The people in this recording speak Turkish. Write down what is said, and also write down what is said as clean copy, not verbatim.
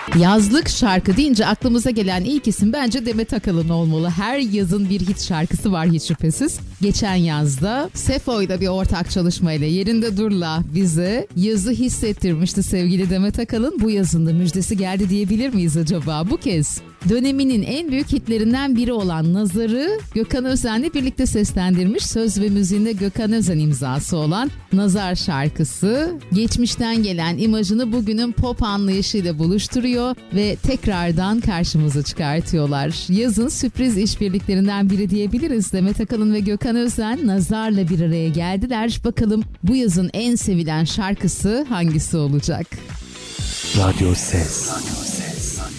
Yazlık şarkı deyince aklımıza gelen ilk isim bence Demet Akalın olmalı. Her yazın bir hit şarkısı var hiç şüphesiz. Geçen yazda Sefo'yla bir ortak çalışmayla Yerinde Dur'la bize yazı hissettirmişti sevgili Demet Akalın. Bu yazın da müjdesi geldi diyebilir miyiz acaba bu kez? Döneminin en büyük hitlerinden biri olan Nazar'ı Gökhan Özen'le birlikte seslendirmiş. Söz ve müziğinde Gökhan Özen imzası olan Nazar şarkısı geçmişten gelen imajını bugünün pop anlayışıyla buluşturuyor ve tekrardan karşımıza çıkartıyorlar. Yazın sürpriz işbirliklerinden biri diyebiliriz. Demet Akalın ve Gökhan Özen Nazar'la bir araya geldiler. Bakalım bu yazın en sevilen şarkısı hangisi olacak? Radyo Ses.